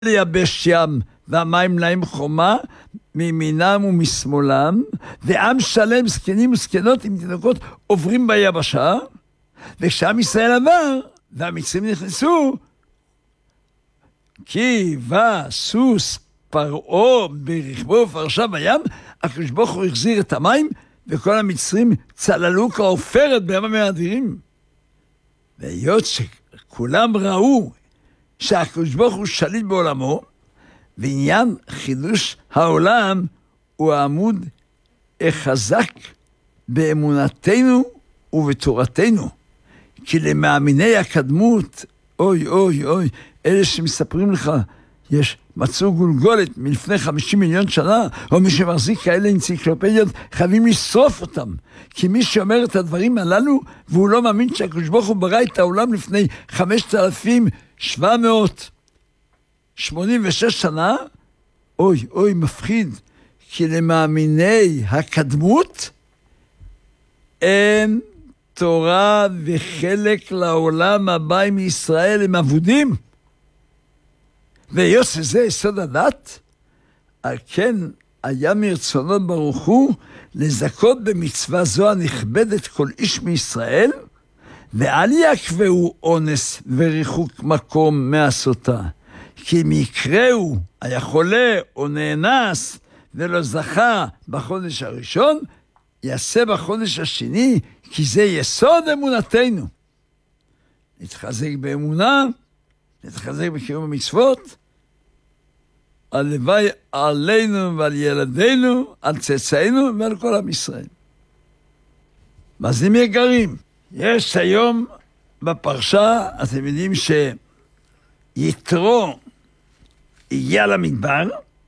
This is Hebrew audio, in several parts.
ליבש ים, והמים להם חומה, מימינם ומשמאלם, ועם שלם, זקנים וזקנות עם תינוקות עוברים ביבשה, וכשעם ישראל עבר, והמצרים נכנסו, כי בא סוס פרעה ברכבו ופרשה בים, הקדוש ברוך הוא החזיר את המים, וכל המצרים צללו כעופרת בים המאדירים. והיות שכולם ראו שהקדוש ברוך הוא שליט בעולמו, ועניין חידוש העולם הוא העמוד החזק באמונתנו ובתורתנו. כי למאמיני הקדמות, אוי אוי אוי, אלה שמספרים לך, מצאו גולגולת מלפני 50 מיליון שנה, או מי שמחזיק כאלה אנציקלופדיות, חייבים לשרוף אותם. כי מי שאומר את הדברים הללו, והוא לא מאמין שהקדוש ברוך הוא ברא את העולם לפני 5,786 שנה, אוי אוי מפחיד. כי למאמיני הקדמות, אין תורה וחלק לעולם הבא מישראל, הם אבודים. והיות שזה יסוד הדת, על כן היה מרצונו ברוך הוא לזכות במצווה זו הנכבדת כל איש מישראל, ואל יקבעו אונס וריחוק מקום מעשותה. כי מקראו היה חולה או נאנס ולא זכה בחודש הראשון, יעשה בחודש השני, כי זה יסוד אמונתנו. נתחזק באמונה, נתחזק בקיום המצוות, הלוואי עלינו ועל ילדינו, על צאצאינו ועל כל עם ישראל. מאזינים יקרים, יש היום בפרשה, אתם יודעים שיתרו הגיע למדבר,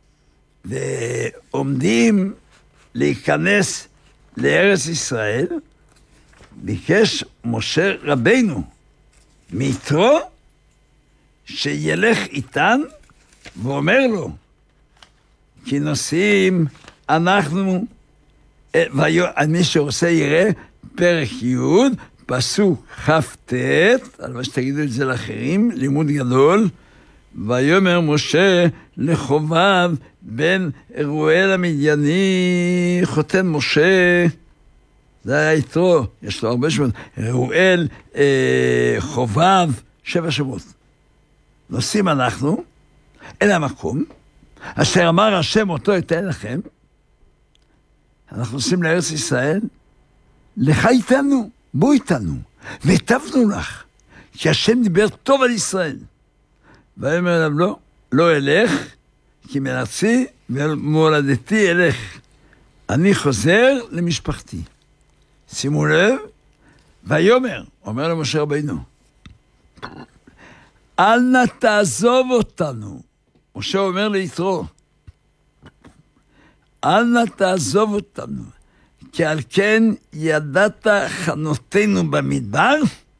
ועומדים להיכנס לארץ ישראל, ביקש משה רבינו מיתרו שילך איתן, ואומר לו, כי נוסעים אנחנו, מי שעושה יראה, פרק י' פסוק כ"ט, על מה שתגידו את זה לאחרים, לימוד גדול, ויאמר משה לחובב בן רואל המדייני, חותן משה, זה היה יתרו, יש לו הרבה שמות, רואל, חובב, 7 שמות. נוסעים אנחנו אל המקום, אשר אמר השם אותו אתן לכם, אנחנו נוסעים לארץ ישראל, לך איתנו, בוא איתנו, והטבנו לך, כי השם דיבר טוב על ישראל. ואומר אליו, לא, לא אלך, כי מארצי ומולדתי אלך. אני חוזר למשפחתי. שימו לב, ויאמר, אומר למשה רבינו, אל נא תעזוב אותנו. משה אומר ליתרו, אל נא תעזוב אותנו, כי על כן ידעת חנותנו במדבר,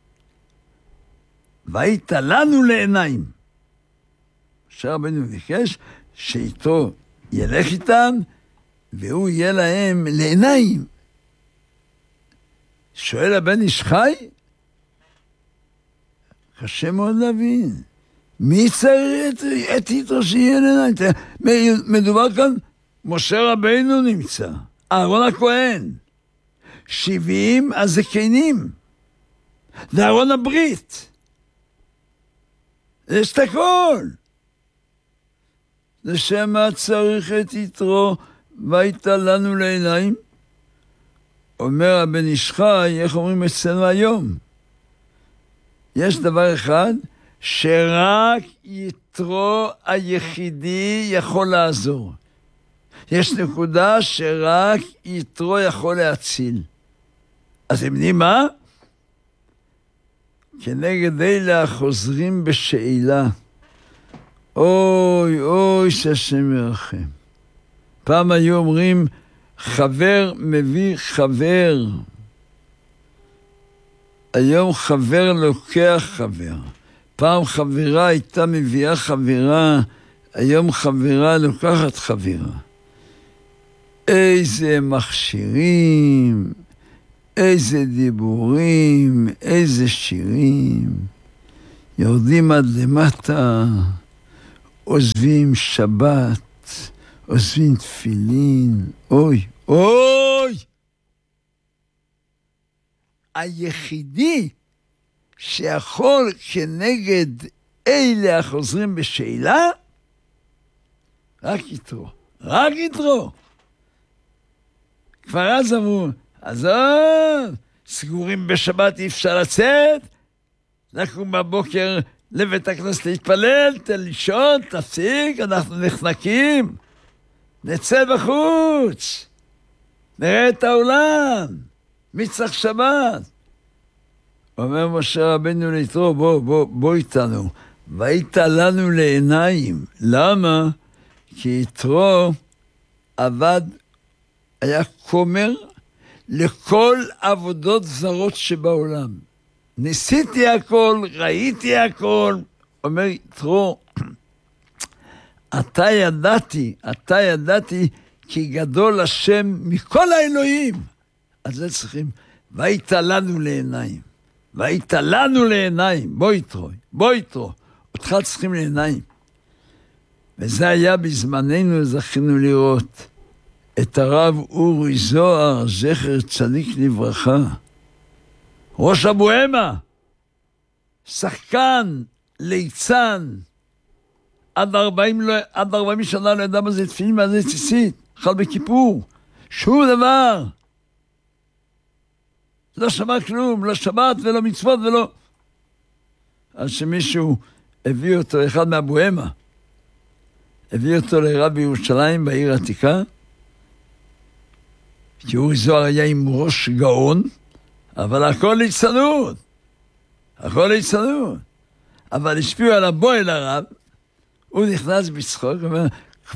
והיית לנו לעיניים. משה רבינו ביקש שיתרו ילך איתם, והוא יהיה להם לעיניים. שואל הבן איש חי, קשה מאוד להבין. מי צריך את יתרו שיהיה לעיניים? מדובר כאן, משה רבינו נמצא, אהרון הכהן, 70 הזקנים, ואהרון הברית. יש את הכל. לשם מה צריך את יתרו, והייתה לנו לעיניים? אומר הבן איש חי, איך אומרים אצלנו היום? יש דבר אחד, שרק יתרו היחידי יכול לעזור. יש נקודה שרק יתרו יכול להציל. אז הם יודעים מה? כנגד אלה החוזרים בשאלה. אוי, אוי, שהשם ירחם. פעם היו אומרים, חבר מביא חבר. היום חבר לוקח חבר. פעם חברה הייתה מביאה חברה, היום חברה לוקחת חברה. איזה מכשירים, איזה דיבורים, איזה שירים. יורדים עד למטה. עוזבים שבת, עוזבים תפילין, אוי, אוי! היחידי שיכול כנגד אלה החוזרים בשאלה, רק יתרו, רק יתרו. כבר אז אמרו, עזוב, סגורים בשבת אי אפשר לצאת, לקום בבוקר לבית הכנסת להתפלל, תן לישון, תפסיק, אנחנו נחנקים, נצא בחוץ, נראה את העולם, מי צריך שבת? אומר משה רבנו ליתרו, בוא איתנו, והיית לנו לעיניים. למה? כי יתרו עבד, היה כומר לכל עבודות זרות שבעולם. ניסיתי הכל, ראיתי הכל. אומר יתרו, אתה ידעתי כי גדול השם מכל האלוהים. אז זה צריכים, והיית לנו לעיניים. והיית לנו לעיניים. בוא יתרו. אותך צריכים לעיניים. וזה היה בזמננו, זכינו לראות את הרב אורי זוהר, זכר צדיק לברכה. ראש הבוהמה, שחקן, ליצן, עד 40 שנה לא ידע מה זה תפילין, מה זה ציצית, חל בכיפור, שום דבר. לא שמע כלום, לא שבת ולא מצוות ולא... אז שמישהו הביא אותו, אחד מהבוהמה, הביא אותו לרב בירושלים, בעיר העתיקה, כי אורי זוהר היה עם ראש גאון, אבל הכל ליצנות. אבל השפיעו על הבוא אל הרב, הוא נכנס בצחוק, אומר,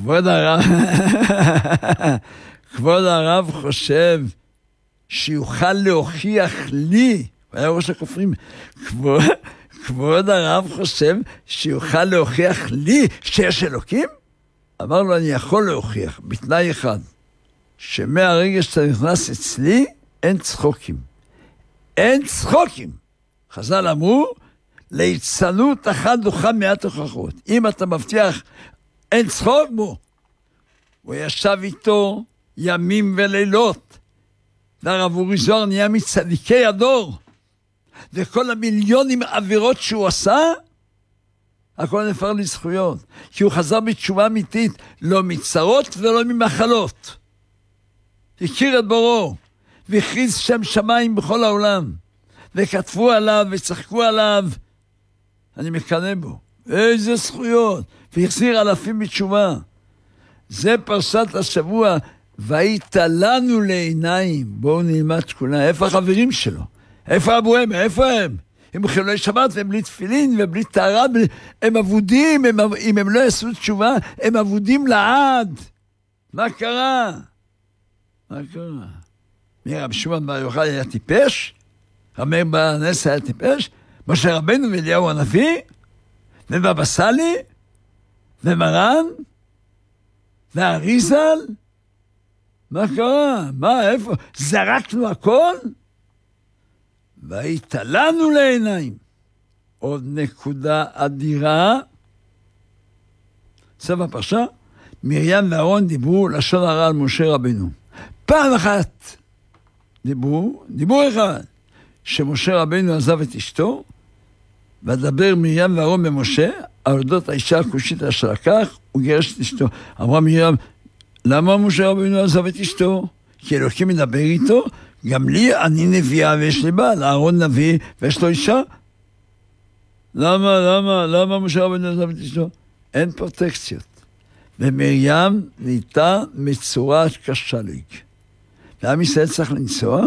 כבוד הרב חושב שיוכל להוכיח לי, הוא היה ראש הכופרים, כבוד הרב חושב שיוכל להוכיח לי שיש אלוקים? אמר לו, אני יכול להוכיח, בתנאי אחד, שמהרגע שאתה נכנס אצלי, אין צחוקים. אין צחוקים. חז"ל אמרו, ליצנות אחת דוחה מעט הוכחות. אם אתה מבטיח, אין צחוק בו. הוא ישב איתו ימים ולילות. והרב אורי זוהר נהיה מצדיקי הדור. וכל המיליונים עבירות שהוא עשה, הכל נפר לזכויות. כי הוא חזר בתשובה אמיתית, לא מצרות ולא ממחלות. הכיר את בוראו, והכריז שם שמיים בכל העולם, וכתבו עליו וצחקו עליו. אני מקנא בו. איזה זכויות. והחזיר אלפים בתשובה. זה פרשת השבוע, והיית לנו לעיניים. בואו נלמד כולה. איפה החברים שלו? איפה הבוהמה? איפה הם? הם חילולי שבת והם בלי תפילין ובלי טהרה. הם אבודים. אם הם לא יעשו תשובה, הם אבודים לעד. מה קרה? מי רב שמעון בר יוחאי היה טיפש? רב מאיר בעל הנס היה טיפש? משה רבנו ואליהו הנביא? ובבא סאלי? ומרן? והאריזל? מה קרה? מה, איפה? זרקנו הכל? והיית לנו לעיניים. עוד נקודה אדירה. סוף הפרשה, מרים ואהרון דיברו לשון הרע על משה רבנו. פעם אחת דיבור אחד, שמשה רבנו עזב את אשתו, ודבר מרים ואהרון במשה, על אודות האישה הכושית אשר לקח, הוא גירש את אשתו. אמרה מרים, למה משה רבנו עזב את אשתו? כי אלוקים מדבר איתו, גם לי אני נביאה ויש לי בעל, אהרון נביא ויש לו אישה. למה משה רבנו עזב את אשתו? אין פרוטקציות. ומרים נהייתה מצורעת כשליג. ועם ישראל צריך לנסוע,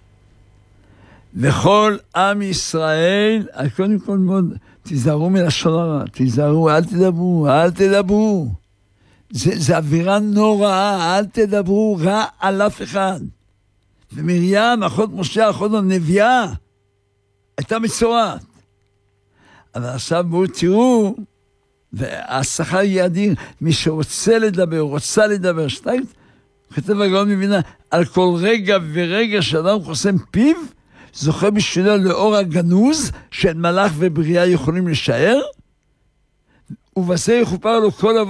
וכל עם ישראל, קודם כל מאוד, תיזהרו מלשון הרע, תיזהרו, אל תדברו. זה אווירה נוראה, אל תדברו רע על אף אחד. ומרים, אחות משה, אחות הנביאה, הייתה מצורעת. אבל עכשיו בואו תראו, והשכר יהיה אדיר, מי שרוצה לדבר, שתיים, כתב הגאון מבינה, על כל רגע ורגע שאדם חוסם פיו, זוכה בשבילו לאור הגנוז, שאין מלאך ובריאה יכולים לשער, ובזה יכופר לו כל